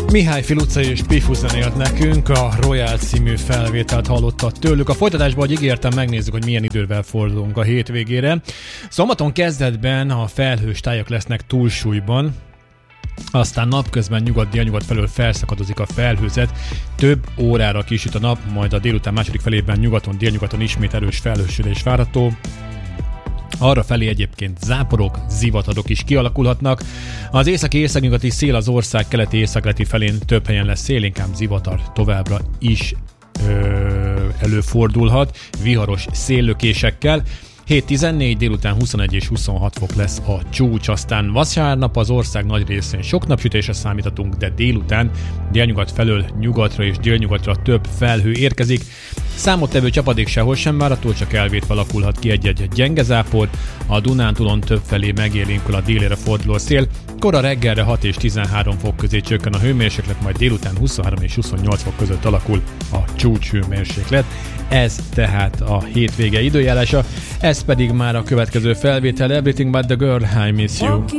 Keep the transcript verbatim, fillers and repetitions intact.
Mihály Filucca és Pifu zenélt nekünk, a Royal című felvételt hallottad tőlük. A folytatásban, hogy ígértem, megnézzük, hogy milyen idővel fordulunk a hétvégére. Szombaton kezdetben a felhős tájak lesznek túlsúlyban, aztán napközben nyugat-délnyugat felől felszakadozik a felhőzet, több órára kisüt a nap, majd a délután második felében nyugaton, délnyugaton ismét erős felhősödés várható. Arra felé egyébként záporok, zivatarok is kialakulhatnak. Az északi északnyugati szél az ország keleti északkeleti felén több helyen lesz szél, inkább zivatar továbbra is ö, előfordulhat, viharos széllökésekkel. hét tizennégy, délután huszonegy és huszonhat fok lesz a csúcs, aztán vasárnap az ország nagy részén sok napsütésre számíthatunk, de délután délnyugat felől nyugatra és délnyugatra több felhő érkezik. Számottevő csapadék sehol sem várható, csak elvétve alakulhat ki egy-egy gyenge zápor, a Dunántúlon több felé megélénkül a délére forduló szél, kora reggelre hat és tizenhárom fok közé csökken a hőmérséklet, majd délután huszonhárom és huszonnyolc fok között alakul a csúcs hőmérséklet. Ez tehát a hétvége időjárása, ez pedig már a következő felvétel, Everything But The Girl, I Miss You.